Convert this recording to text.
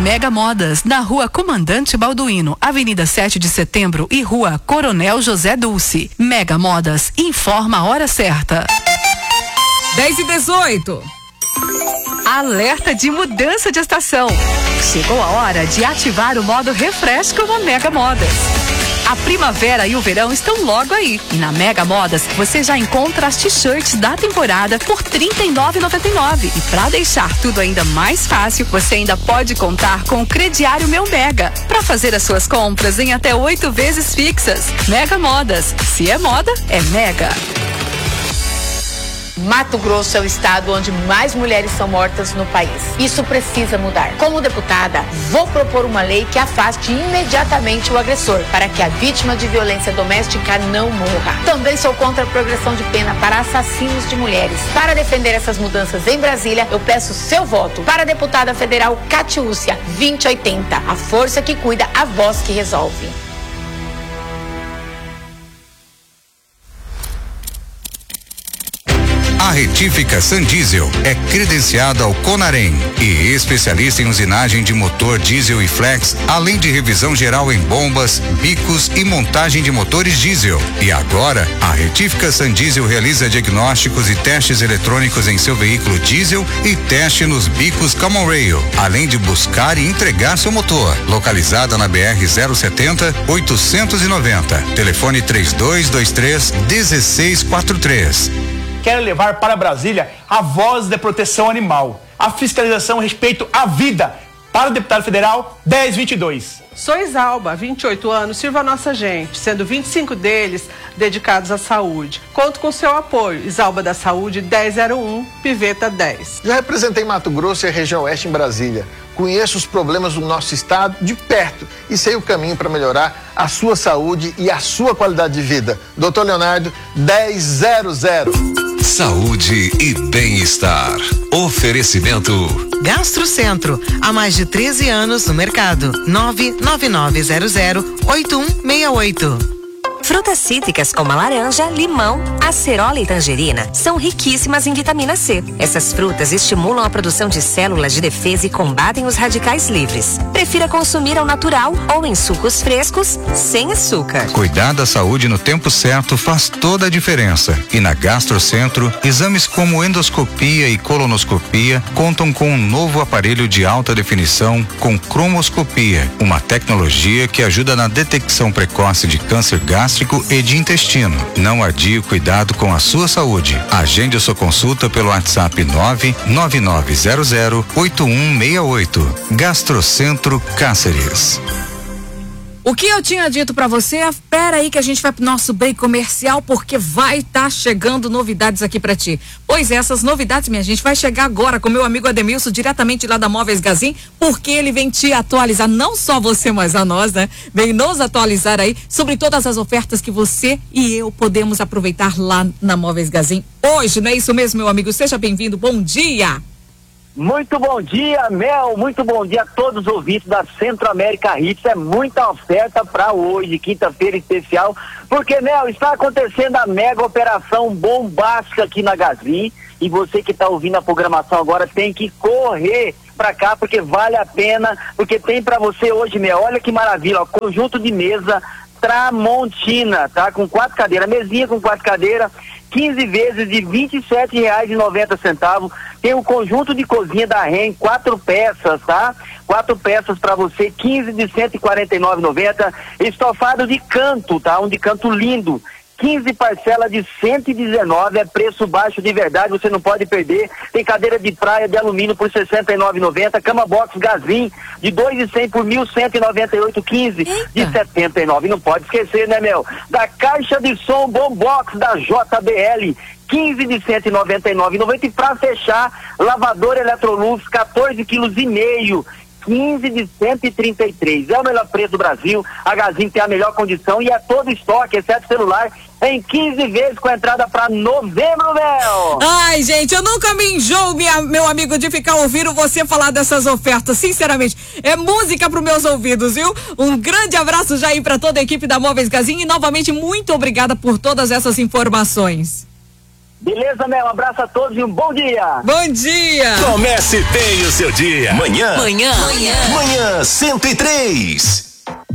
Mega Modas, na Rua Comandante Balduino, Avenida 7 de Setembro e Rua Coronel José Dulce. Mega Modas, informa a hora certa. 10h18. Alerta de mudança de estação. Chegou a hora de ativar o modo refresco na Mega Modas. A primavera e o verão estão logo aí. E na Mega Modas você já encontra as t-shirts da temporada por R$ 39,99. E para deixar tudo ainda mais fácil, você ainda pode contar com o crediário Meu Mega para fazer as suas compras em até 8 vezes fixas. Mega Modas. Se é moda, é Mega. Mato Grosso é o estado onde mais mulheres são mortas no país. Isso precisa mudar. Como deputada, vou propor uma lei que afaste imediatamente o agressor, para que a vítima de violência doméstica não morra. Também sou contra a progressão de pena para assassinos de mulheres. Para defender essas mudanças em Brasília, eu peço seu voto para a deputada federal Catiúcia 2080. A força que cuida, a voz que resolve. A Retífica Sandiesel é credenciada ao Conarem e especialista em usinagem de motor diesel e flex, além de revisão geral em bombas, bicos e montagem de motores diesel. E agora, a Retífica Sandiesel realiza diagnósticos e testes eletrônicos em seu veículo diesel e teste nos bicos Common Rail, além de buscar e entregar seu motor. Localizada na BR 070 890. Telefone 3223-1643. Quero levar para Brasília a voz da proteção animal, a fiscalização a respeito à vida, para o deputado federal 1022. Sou Isalba, 28 anos, sirvo a nossa gente, sendo 25 deles dedicados à saúde. Conto com seu apoio. Isalba da Saúde 1001, Piveta 10. Já representei Mato Grosso e a região oeste em Brasília. Conheço os problemas do nosso estado de perto e sei o caminho para melhorar a sua saúde e a sua qualidade de vida. Dr. Leonardo 1000. Saúde e bem-estar. Oferecimento Gastrocentro, há mais de 13 anos no mercado. 999008168. Frutas cítricas como a laranja, limão, acerola e tangerina são riquíssimas em vitamina C. Essas frutas estimulam a produção de células de defesa e combatem os radicais livres. Prefira consumir ao natural ou em sucos frescos, sem açúcar. Cuidar da saúde no tempo certo faz toda a diferença. E na Gastrocentro, exames como endoscopia e colonoscopia contam com um novo aparelho de alta definição com cromoscopia, uma tecnologia que ajuda na detecção precoce de câncer gástrico e de intestino. Não adie o cuidado com a sua saúde. Agende a sua consulta pelo WhatsApp 999008168. Gastrocentro Cáceres. O que eu tinha dito pra você, espera aí que a gente vai pro nosso break comercial, porque vai estar chegando novidades aqui pra ti. Pois é, essas novidades, minha gente, vai chegar agora com meu amigo Ademilson, diretamente lá da Móveis Gazin, porque ele vem te atualizar, não só você, mas a nós, né? Vem nos atualizar aí sobre todas as ofertas que você e eu podemos aproveitar lá na Móveis Gazin hoje, não é isso mesmo, meu amigo? Seja bem-vindo, bom dia! Muito bom dia, Mel, muito bom dia a todos os ouvintes da Centro América Hits. É muita oferta para hoje, quinta-feira especial, porque, Mel, está acontecendo a mega operação bombástica aqui na Gazin, e você que está ouvindo a programação agora tem que correr para cá, porque vale a pena, porque tem para você hoje, Mel, olha que maravilha, ó, conjunto de mesa Tramontina, tá? Com 4 cadeiras, mesinha com 4 cadeiras, 15 vezes de R$ 27,90. Tem um conjunto de cozinha da REM, 4 peças, tá? 4 peças para você, 15 de R$ 149,90. Estofado de canto, tá? Um de canto lindo. 15 parcelas de 119, é preço baixo de verdade, você não pode perder. Tem cadeira de praia de alumínio por R$ 69,90, cama box Gazin de 2.100 por 1.198,15 de R$ 79. Não pode esquecer, né, Mel? Da caixa de som Bombox da JBL, 15 de R$ 199,90. E para fechar, lavador Electrolux, 14,5 kg. 15 de 133. É o melhor preço do Brasil. A Gazin tem a melhor condição e é todo estoque, exceto celular, em 15 vezes com entrada para novembro, Mel. Ai, gente, eu nunca me enjoo, meu amigo, de ficar ouvindo você falar dessas ofertas. Sinceramente, é música para os meus ouvidos, viu? Um grande abraço já aí para toda a equipe da Móveis Gazin e novamente muito obrigada por todas essas informações. Beleza, Mel? Um abraço a todos e um bom dia. Bom dia. Comece bem o seu dia. Manhã 103.